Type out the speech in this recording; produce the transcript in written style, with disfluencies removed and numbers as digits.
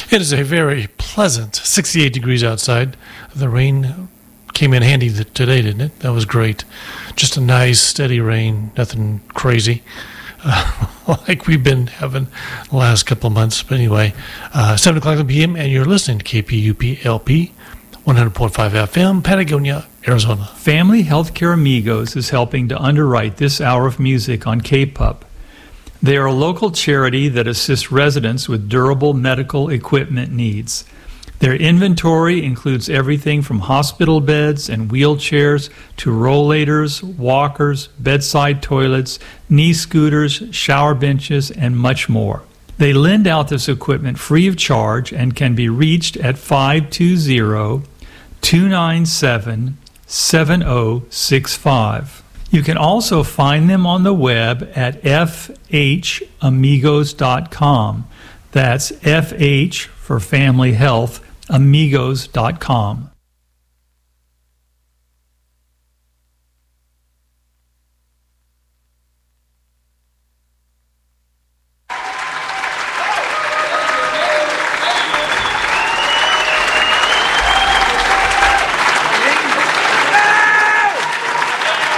It is a very pleasant 68 degrees outside. The rain came in handy today, didn't it? That was great. Just a nice, steady rain, nothing crazy. Like we've been having the last couple of months. But anyway, 7 o'clock p.m., and you're listening to KPUP-LP 100.5 FM, Patagonia, Arizona. Family Healthcare Amigos is helping to underwrite this hour of music on KPUP. They are a local charity that assists residents with durable medical equipment needs. Their inventory includes everything from hospital beds and wheelchairs to rollators, walkers, bedside toilets, knee scooters, shower benches, and much more. They lend out this equipment free of charge and can be reached at 520-297-7065. You can also find them on the web at fhamigos.com. That's FH for Family Health, amigos.com.